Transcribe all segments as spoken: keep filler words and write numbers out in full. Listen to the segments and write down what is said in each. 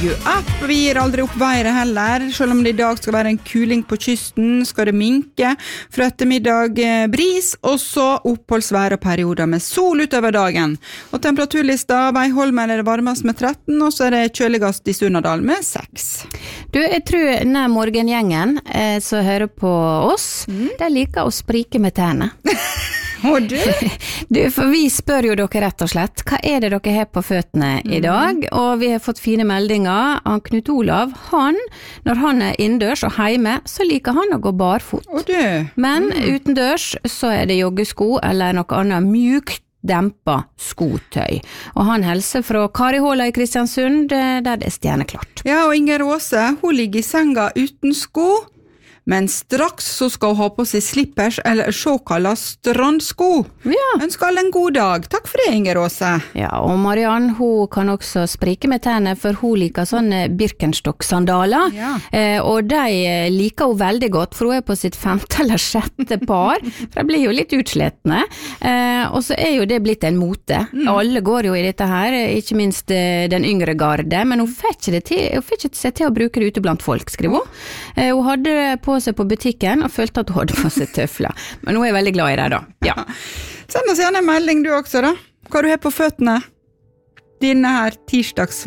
Jo, app, vi gir aldri opp været heller, selv om det i dag skal være en kuling på kysten, skal det minke, fra ettermiddag eh, bris, og så oppholdsvær og perioder med sol utover dagen. Og temperaturlista, Veiholmen er det varmest med tretten, og så er det kjøligast i Surnadal med seks. Du, jeg tror denne morgengjengen eh, som hører på oss, mm. de liker å sprike med tærne. Og du? Du, for vi spør jo dere rett og slett, hva er det dere har på føttene i dag? Mm. Og vi har fått fine meldinger av Knut Olav. Han, når han er innendørs og hjemme, så liker han å gå barfot. Og du? Men mm. utendørs så er det joggesko eller noe annet mjukt dempa skotøy. Og han hilser fra Karihåla i Kristiansund, der det er stjerneklart. Ja, og Inger Åse, hun ligger i senga uten sko, men straks så skal hun ha på seg slippers eller såkalla strandsko. Ja. Ønsker alle en god dag. Takk for det, Inger Åse. Ja, og Mariann, hun kan også sprike med tærne, for hun liker sånne Birkenstock-sandaler. Ja. Eh, og de liker hun veldig godt, for hun er på sitt femte eller sjette par, for de blir jo litt utslettende. Eh, og så er jo det blitt en mote. Mm. Alle går jo i dette her, ikke minst eh, den yngre garde, men hun får ikke det til, hun får ikke seg til å bruke det ute blant folk, skriver hun. Eh, hun hadde på seg på butikken og følte at hun hadde på seg tøfler. Men hun er veldig glad i det da. Ja. Send oss gjerne en melding du også da. Hva du har på føttene denne her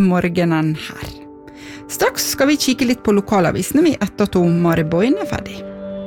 tirsdagsmorgenen her. Straks skal vi kikke litt på lokalavisene vi etter at Mari Boine er ferdig.